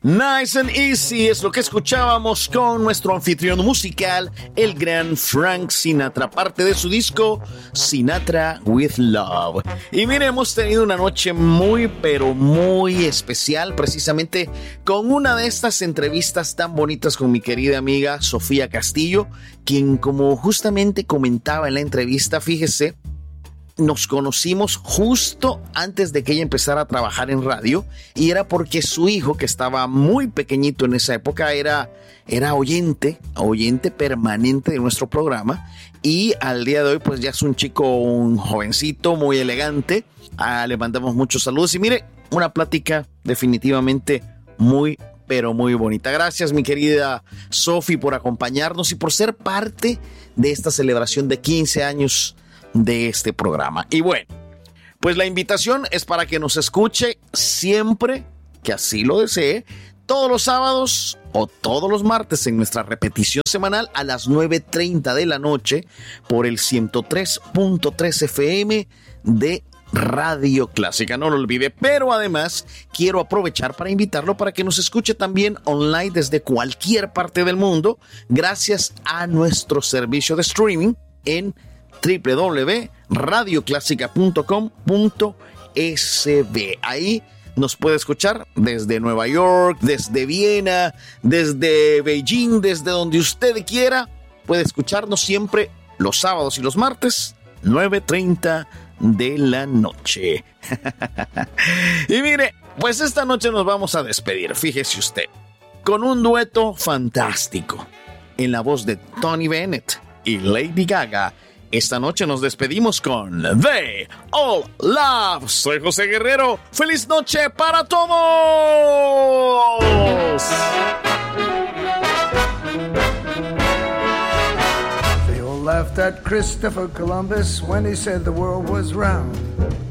Nice and Easy es lo que escuchábamos con nuestro anfitrión musical, el gran Frank Sinatra, parte de su disco Sinatra with Love. Y mire, hemos tenido una noche muy, pero muy especial, precisamente con una de estas entrevistas tan bonitas con mi querida amiga Sofía Castillo, quien, como justamente comentaba en la entrevista, fíjese, nos conocimos justo antes de que ella empezara a trabajar en radio, y era porque su hijo, que estaba muy pequeñito en esa época, era oyente permanente de nuestro programa, y al día de hoy pues ya es un jovencito muy elegante. Le mandamos muchos saludos y mire, una plática definitivamente muy, pero muy bonita. Gracias, mi querida Sofi, por acompañarnos y por ser parte de esta celebración de 15 años de este programa. Y bueno, pues la invitación es para que nos escuche siempre que así lo desee, todos los sábados o todos los martes en nuestra repetición semanal a las 9:30 de la noche por el 103.3 FM de Radio Clásica, no lo olvide. Pero además quiero aprovechar para invitarlo para que nos escuche también online desde cualquier parte del mundo, gracias a nuestro servicio de streaming en www.radioclásica.com.sb. Ahí nos puede escuchar desde Nueva York, desde Viena, desde Beijing, desde donde usted quiera. Puede escucharnos siempre los sábados y los martes, 9:30 de la noche. Y mire, pues esta noche nos vamos a despedir, fíjese usted, con un dueto fantástico en la voz de Tony Bennett y Lady Gaga. Esta noche nos despedimos con They All Love. Soy José Guerrero. ¡Feliz noche para todos! They all laughed at Christopher Columbus when he said the world was round.